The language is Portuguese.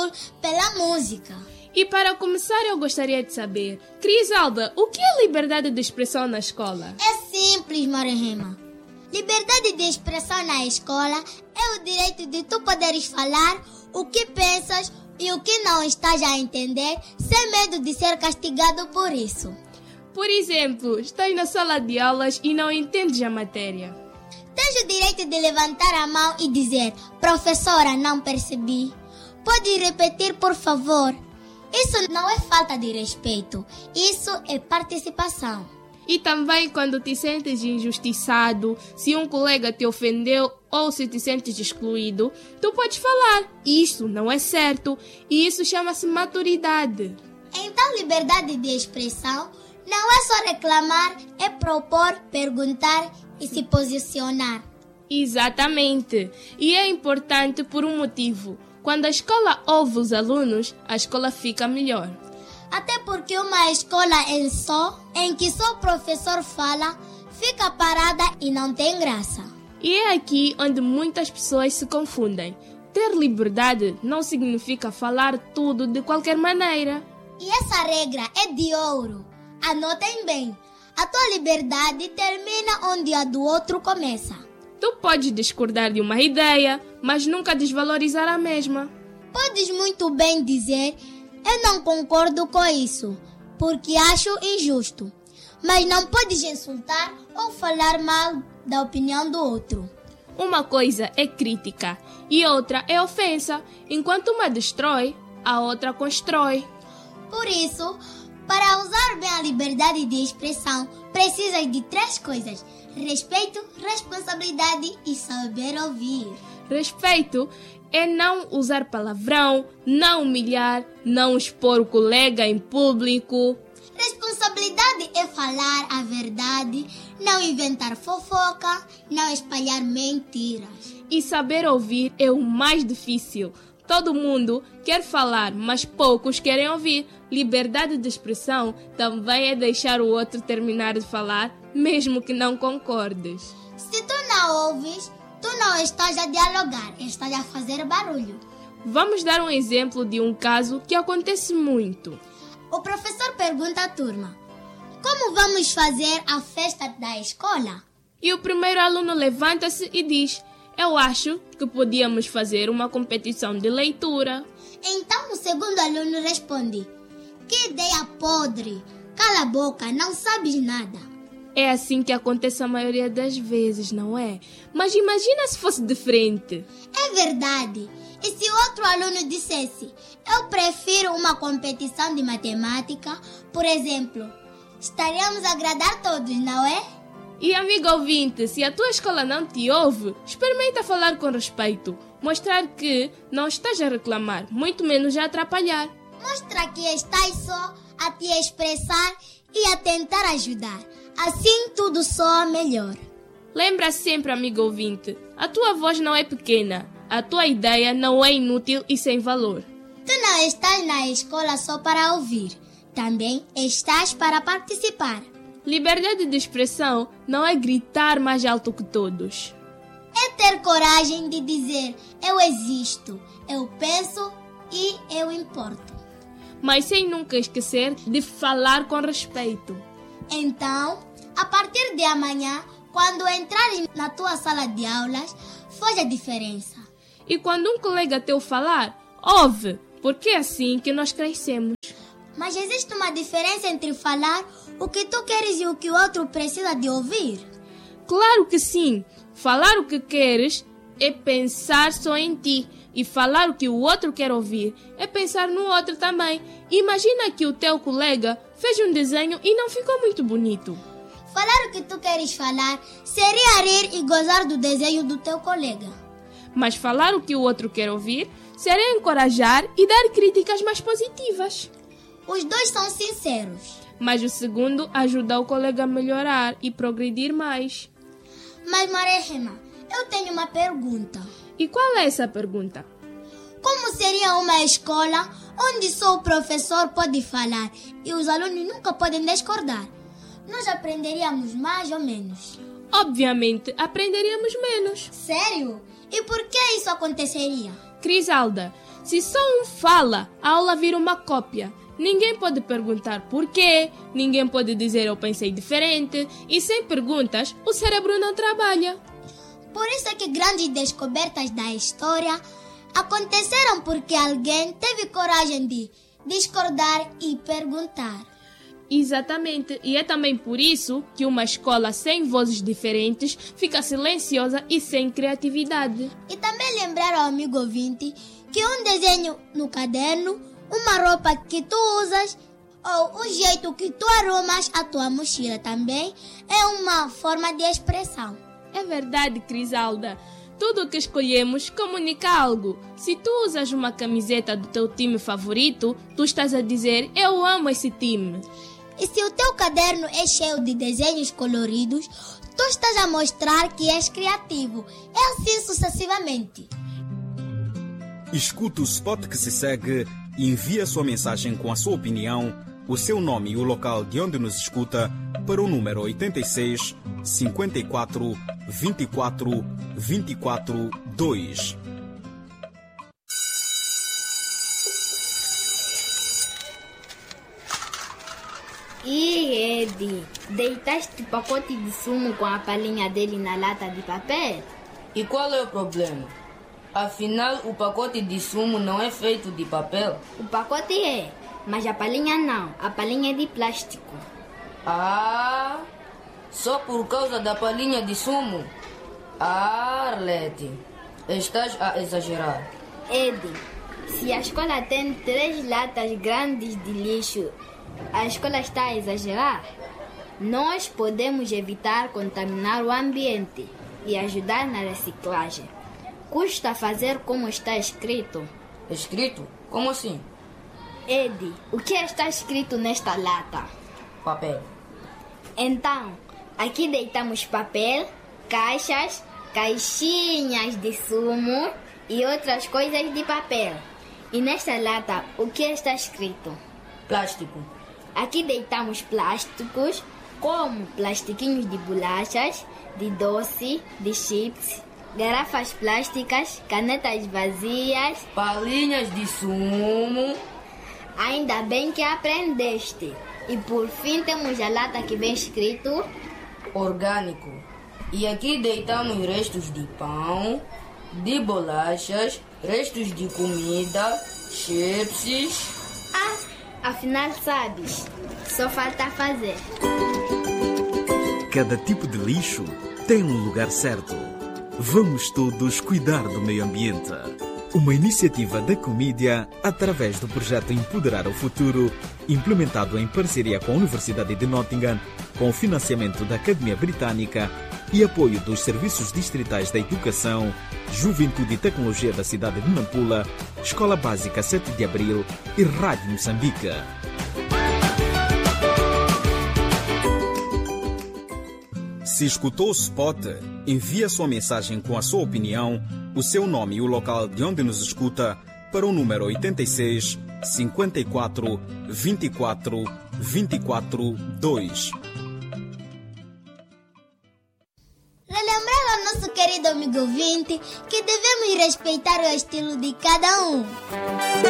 pela música. E para começar, eu gostaria de saber, Crisalda, o que é liberdade de expressão na escola? É simples, Marihema. Liberdade de expressão na escola é o direito de tu poderes falar o que pensas e o que não estás a entender, sem medo de ser castigado por isso. Por exemplo, estás na sala de aulas e não entendes a matéria. Tens o direito de levantar a mão e dizer: professora, não percebi. Pode repetir, por favor? Isso não é falta de respeito, isso é participação. E também quando te sentes injustiçado, se um colega te ofendeu ou se te sentes excluído, tu podes falar: isso não é certo, e isso chama-se maturidade. Então, liberdade de expressão não é só reclamar, é propor, perguntar e se posicionar. Exatamente. E é importante por um motivo. Quando a escola ouve os alunos, a escola fica melhor. Até porque uma escola em que só o professor fala, fica parada e não tem graça. E é aqui onde muitas pessoas se confundem. Ter liberdade não significa falar tudo de qualquer maneira. E essa regra é de ouro. Anotem bem. A tua liberdade termina onde a do outro começa. Tu podes discordar de uma ideia, mas nunca desvalorizar a mesma. Podes muito bem dizer: eu não concordo com isso, porque acho injusto. Mas não podes insultar ou falar mal da opinião do outro. Uma coisa é crítica e outra é ofensa. Enquanto uma destrói, a outra constrói. Por isso, para usar bem a liberdade de expressão, precisas de 3 coisas: respeito, responsabilidade e saber ouvir. Respeito é não usar palavrão, não humilhar, não expor o colega em público. Responsabilidade é falar a verdade, não inventar fofoca, não espalhar mentiras. E saber ouvir é o mais difícil. Todo mundo quer falar, mas poucos querem ouvir. Liberdade de expressão também é deixar o outro terminar de falar, mesmo que não concordes. Se tu não ouves, tu não estás a dialogar, estás a fazer barulho. Vamos dar um exemplo de um caso que acontece muito. O professor pergunta à turma: como vamos fazer a festa da escola? E o primeiro aluno levanta-se e diz: eu acho que podíamos fazer uma competição de leitura. Então o segundo aluno responde: que ideia podre! Cala a boca, não sabes nada. É assim que acontece a maioria das vezes, não é? Mas imagina se fosse diferente. É verdade. E se outro aluno dissesse: eu prefiro uma competição de matemática, por exemplo, estaríamos a agradar todos, não é? E amigo ouvinte, se a tua escola não te ouve, experimenta falar com respeito. Mostrar que não estás a reclamar, muito menos a atrapalhar. Mostra que estás só a te expressar e a tentar ajudar. Assim tudo soa melhor. Lembra sempre, amigo ouvinte, a tua voz não é pequena. A tua ideia não é inútil e sem valor. Tu não estás na escola só para ouvir. Também estás para participar. Liberdade de expressão não é gritar mais alto que todos. É ter coragem de dizer: eu existo, eu penso e eu importo. Mas sem nunca esquecer de falar com respeito. Então, a partir de amanhã, quando entrares na tua sala de aulas, faz a diferença. E quando um colega teu falar, ouve, porque é assim que nós crescemos. Mas existe uma diferença entre falar o que tu queres e o que o outro precisa de ouvir? Claro que sim. Falar o que queres é pensar só em ti. E falar o que o outro quer ouvir é pensar no outro também. Imagina que o teu colega fez um desenho e não ficou muito bonito. Falar o que tu queres falar seria rir e gozar do desenho do teu colega. Mas falar o que o outro quer ouvir seria encorajar e dar críticas mais positivas. Os dois são sinceros. Mas o segundo ajuda o colega a melhorar e progredir mais. Mas Marihema, eu tenho uma pergunta. E qual é essa pergunta? Como seria uma escola onde só o professor pode falar e os alunos nunca podem discordar? Nós aprenderíamos mais ou menos? Obviamente, aprenderíamos menos. Sério? E por que isso aconteceria? Crisalda, Se só um fala, a aula vira uma cópia. Ninguém pode perguntar porquê, ninguém pode dizer eu pensei diferente, e sem perguntas o cérebro não trabalha. Por isso é que grandes descobertas da história aconteceram porque alguém teve coragem de discordar e perguntar. Exatamente, e é também por isso que uma escola sem vozes diferentes fica silenciosa e sem criatividade. E também lembrar ao amigo ouvinte que um desenho no caderno, uma roupa que tu usas ou o jeito que tu arrumas a tua mochila também é uma forma de expressão. É verdade, Crisalda. Tudo o que escolhemos comunica algo. Se tu usas uma camiseta do teu time favorito, tu estás a dizer eu amo esse time. E se o teu caderno é cheio de desenhos coloridos, tu estás a mostrar que és criativo. É assim sucessivamente. Escuta o spot que se segue e envia sua mensagem com a sua opinião, o seu nome e o local de onde nos escuta para o número 86 54 24 24 2. E Edi, deitaste o pacote de sumo com a palhinha dele na lata de papel? E qual é o problema? Afinal, o pacote de sumo não é feito de papel. O pacote é, mas a palhinha não. A palhinha é de plástico. Ah, só por causa da palhinha de sumo? Ah, Arlete, estás a exagerar. Edi, se a escola tem 3 latas grandes de lixo, a escola está a exagerar? Nós podemos evitar contaminar o ambiente e ajudar na reciclagem. Custa fazer como está escrito. Escrito? Como assim? Edi, o que está escrito nesta lata? Papel. Então, aqui deitamos papel, caixas, caixinhas de sumo e outras coisas de papel. E nesta lata, o que está escrito? Plástico. Aqui deitamos plásticos, como plastiquinhos de bolachas, de doce, de chips, garrafas plásticas, canetas vazias, palhinhas de sumo. Ainda bem que aprendeste. E por fim temos a lata que vem escrito orgânico. E aqui deitamos restos de pão, de bolachas, restos de comida, chips. Afinal sabes, só falta fazer. Cada tipo de lixo tem um lugar certo. Vamos todos cuidar do meio ambiente. Uma iniciativa da Comédia através do projeto Empoderar o Futuro, implementado em parceria com a Universidade de Nottingham, com o financiamento da Academia Britânica e apoio dos Serviços Distritais da Educação, Juventude e Tecnologia da cidade de Nampula, Escola Básica 7 de Abril e Rádio Moçambique. Se escutou o spot, envie sua mensagem com a sua opinião, o seu nome e o local de onde nos escuta para o número 86 54 24 24 2. Relembrar ao nosso querido amigo ouvinte que devemos respeitar o estilo de cada um.